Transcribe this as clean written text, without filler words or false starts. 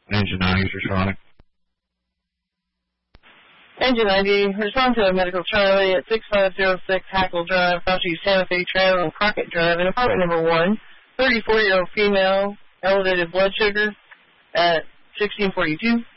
Engine 90 for Charlie. Engine 90, respond to a medical Charlie at 6506 Hackle Drive, Fauci Santa Fe Trail, and Crockett Drive, in apartment number 1, 34-year-old female, elevated blood sugar at 1642.